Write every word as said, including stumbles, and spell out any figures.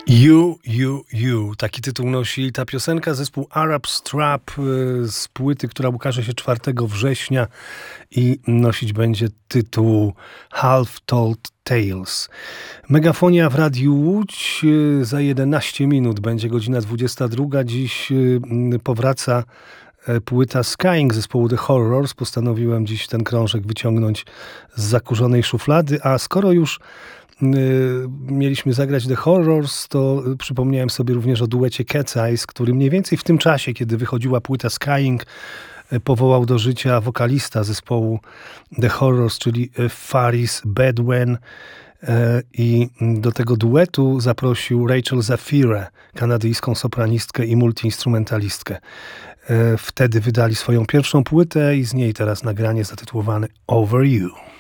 You, You, You. Taki tytuł nosi ta piosenka. Zespół Arab Strap z płyty, która ukaże się czwartego września i nosić będzie tytuł Half Told Tales. Megafonia w Radiu Łódź. Za jedenaście minut będzie godzina dwudziesta druga. Dziś powraca płyta Skying zespołu The Horrors. Postanowiłem dziś ten krążek wyciągnąć z zakurzonej szuflady, a skoro już mieliśmy zagrać The Horrors, to przypomniałem sobie również o duecie Cat's Eyes, który mniej więcej w tym czasie, kiedy wychodziła płyta Skying, powołał do życia wokalista zespołu The Horrors, czyli Faris Bedouin, i do tego duetu zaprosił Rachel Zafirę, kanadyjską sopranistkę i multiinstrumentalistkę. Wtedy wydali swoją pierwszą płytę i z niej teraz nagranie zatytułowane Over You.